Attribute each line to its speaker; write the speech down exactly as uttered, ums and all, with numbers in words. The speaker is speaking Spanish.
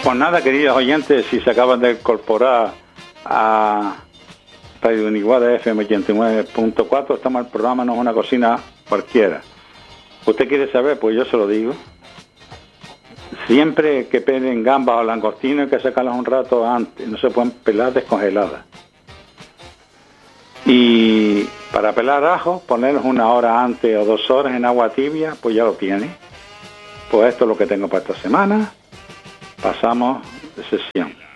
Speaker 1: Pues nada, queridos oyentes, si se acaban de incorporar a Radio Uniguada F M ochenta y nueve punto cuatro, estamos en el programa No es una cocina cualquiera. ¿Usted quiere saber? Pues yo se lo digo. Siempre que pelen gambas o langostinos hay que sacarlas un rato antes, no se pueden pelar descongeladas. Y para pelar ajo, ponerlos una hora antes o dos horas en agua tibia, pues ya lo tiene. Pues esto es lo que tengo para esta semana. Pasamos de sesión.